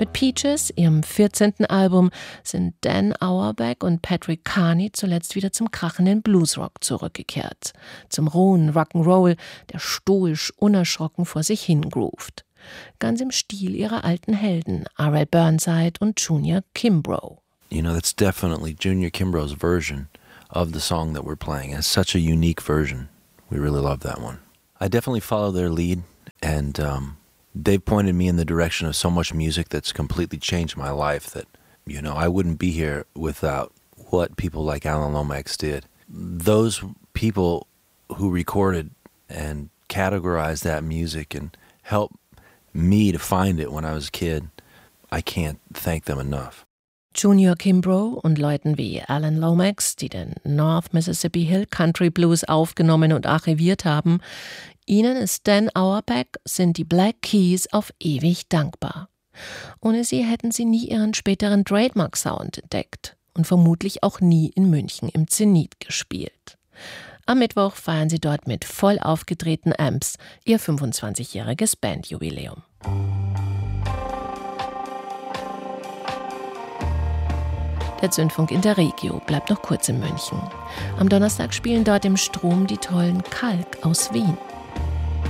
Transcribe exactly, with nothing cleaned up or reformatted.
Mit Peaches, ihrem vierzehnten Album, sind Dan Auerbach und Patrick Carney zuletzt wieder zum krachenden Bluesrock zurückgekehrt. Zum rohen Rock'n'Roll, der stoisch unerschrocken vor sich hin groovt. Ganz im Stil ihrer alten Helden, R L Burnside und Junior Kimbrough. You know, that's definitely Junior Kimbrough's version of the song that we're playing. It's such a unique version. We really love that one. I definitely follow their lead, and um, they've pointed me in the direction of so much music that's completely changed my life that, you know, I wouldn't be here without what people like Alan Lomax did. Those people who recorded and categorized that music and helped me to find it when I was a kid, I can't thank them enough. Junior Kimbrough und Leuten wie Alan Lomax, die den North Mississippi Hill Country Blues aufgenommen und archiviert haben, ihnen ist Dan Auerbach, sind die Black Keys auf ewig dankbar. Ohne sie hätten sie nie ihren späteren Trademark-Sound entdeckt und vermutlich auch nie in München im Zenit gespielt. Am Mittwoch feiern sie dort mit voll aufgedrehten Amps ihr fünfundzwanzigjähriges Bandjubiläum. Der Zündfunk in der Regio bleibt noch kurz in München. Am Donnerstag spielen dort im Strom die tollen Kalk aus Wien.